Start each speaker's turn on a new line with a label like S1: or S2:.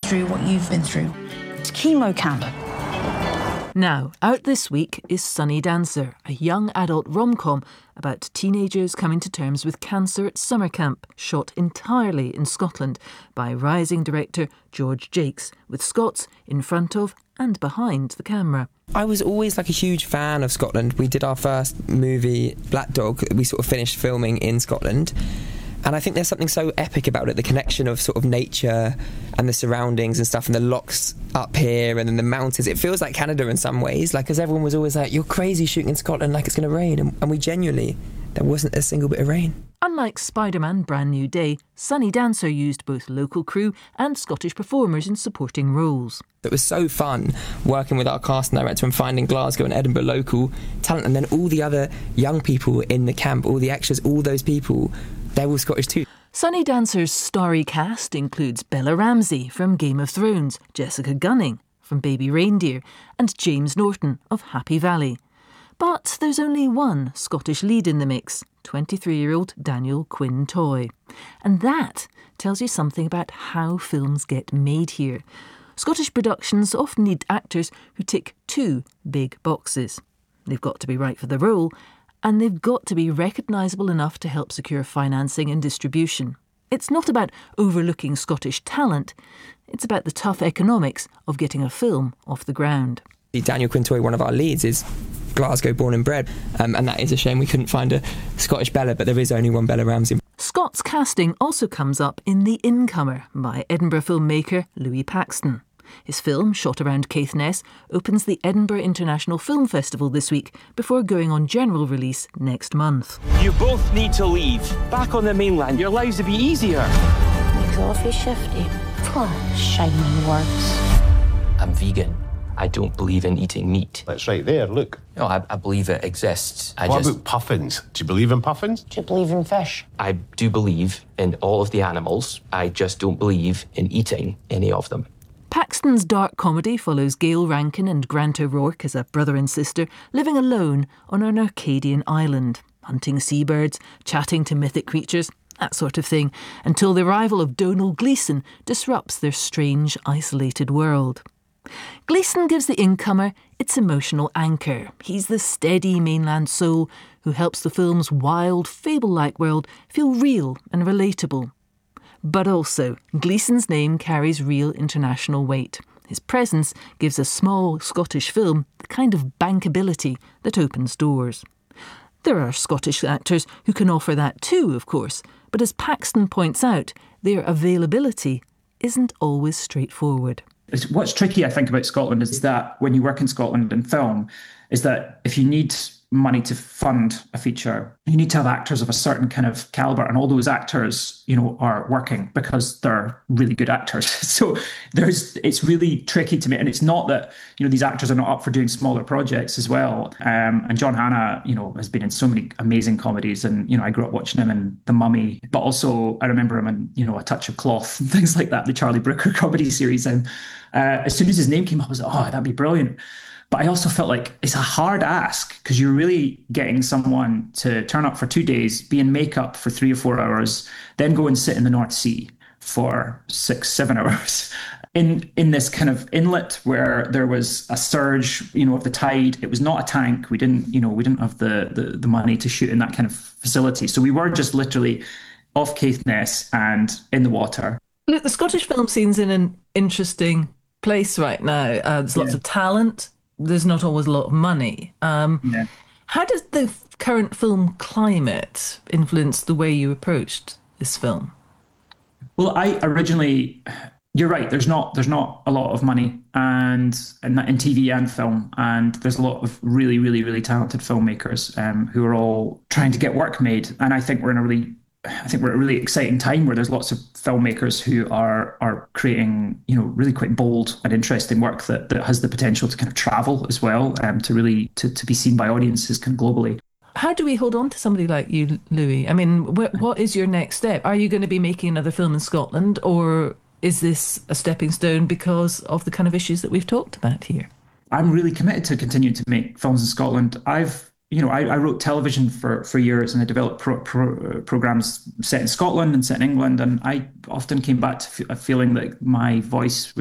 S1: through what you've been through.
S2: It's chemo camp.
S3: Now, out this week is Sunny Dancer, a young adult rom-com about teenagers coming to terms with cancer at summer camp, shot entirely in Scotland by rising director George Jakes, with Scots in front of and behind the camera.
S4: I was always like a huge fan of Scotland. We did our first movie, Black Dog, we sort of finished filming in Scotland. And I think there's something so epic about it, the connection of sort of nature and the surroundings and stuff, and the lochs up here and then the mountains. It feels like Canada in some ways, like, because everyone was always like, you're crazy shooting in Scotland, like it's going to rain. And we genuinely, there wasn't a single bit of rain.
S3: Unlike Spider-Man Brand New Day, Sunny Dancer used both local crew and Scottish performers in supporting roles.
S4: It was so fun working with our casting director and finding Glasgow and Edinburgh local talent, and then all the other young people in the camp, all the extras, all those people, they're all Scottish too.
S3: Sunny Dancer's starry cast includes Bella Ramsey from Game of Thrones, Jessica Gunning from Baby Reindeer, and James Norton of Happy Valley. But there's only one Scottish lead in the mix, 23-year-old Daniel Quinn Toy. And that tells you something about how films get made here. Scottish productions often need actors who tick two big boxes. They've got to be right for the role, and they've got to be recognisable enough to help secure financing and distribution. It's not about overlooking Scottish talent, it's about the tough economics of getting a film off the ground.
S4: Daniel Quinn Toy, one of our leads, is Glasgow born and bred, and that is a shame we couldn't find a Scottish Bella, but there is only one Bella Ramsey.
S3: Scott's casting also comes up in The Incomer by Edinburgh filmmaker Louis Paxton. His film, shot around Caithness, opens the Edinburgh International Film Festival this week before going on general release next month.
S5: You both need to leave. Back on the mainland, your lives would be easier.
S2: He's awfully shifty. Poor shiny words.
S6: I'm vegan. I don't believe in eating meat.
S7: That's right there, look.
S6: No, I believe it exists.
S7: What about puffins? Do you believe in puffins?
S2: Do you believe in fish?
S6: I do believe in all of the animals. I just don't believe in eating any of them.
S3: Paxton's dark comedy follows Gail Rankin and Grant O'Rourke as a brother and sister living alone on an Arcadian island, hunting seabirds, chatting to mythic creatures, that sort of thing, until the arrival of Domhnall Gleeson disrupts their strange, isolated world. Gleeson gives The Incomer its emotional anchor. He's the steady mainland soul who helps the film's wild, fable-like world feel real and relatable. But also, Gleeson's name carries real international weight. His presence gives a small Scottish film the kind of bankability that opens doors. There are Scottish actors who can offer that too, of course, but as Paxton points out, their availability isn't always straightforward.
S8: What's tricky, I think, about Scotland is that when you work in Scotland in film, is that if you need money to fund a feature, you need to have actors of a certain kind of caliber, and all those actors, are working because they're really good actors. So it's really tricky to me, and it's not that these actors are not up for doing smaller projects as well. And John Hannah, has been in so many amazing comedies, and I grew up watching him in The Mummy, but also I remember him in A Touch of Cloth and things like that, the Charlie Brooker comedy series. And as soon as his name came up, I was like, oh, that'd be brilliant. But I also felt like it's a hard ask because you're really getting someone to turn up for 2 days, be in makeup for 3 or 4 hours, then go and sit in the North Sea for 6-7 hours in this kind of inlet where there was a surge, of the tide. It was not a tank. We didn't have the money to shoot in that kind of facility. So we were just literally off Caithness and in the water.
S3: Look, the Scottish film scene's in an interesting place right now. There's lots of talent. There's not always a lot of money. How does the current film climate influence the way you approached this film?
S8: Well, you're right. There's not a lot of money, and in TV and film, and there's a lot of really, really, really talented filmmakers who are all trying to get work made. And I think we're at a really exciting time where there's lots of filmmakers who are creating, really quite bold and interesting work that has the potential to kind of travel as well, to really to be seen by audiences kind of globally.
S3: How do we hold on to somebody like you, Louis? I mean, what is your next step? Are you going to be making another film in Scotland, or is this a stepping stone because of the kind of issues that we've talked about here?
S8: I'm really committed to continue to make films in Scotland. I wrote television for years, and I developed programs set in Scotland and set in England. And I often came back to a feeling that my voice